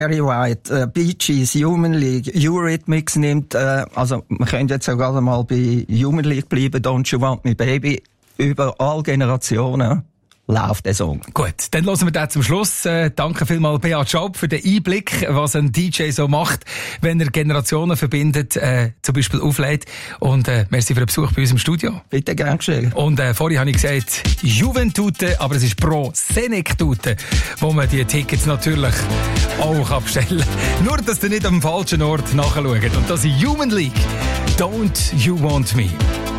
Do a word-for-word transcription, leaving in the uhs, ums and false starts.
Barry White, äh, Bee Gees, Human League, Eurythmics nimmt, äh, also man könnte jetzt sogar mal bei Human League bleiben, Don't You Want Me Baby, über alle Generationen läuft der Song. Gut, dann hören wir den zum Schluss. Äh, danke vielmals Beat Schaub für den Einblick, was ein D J so macht, wenn er Generationen verbindet, äh, zum Beispiel auflädt. Und äh, merci für den Besuch bei uns im Studio. Bitte, gern geschehen. Und äh, vorhin habe ich gesagt, Juventute, aber es ist Pro Senectute, wo man die Tickets natürlich auch abstellen kann. Nur, dass ihr nicht am falschen Ort nachschaut. Und das ist Human League. Don't You Want Me.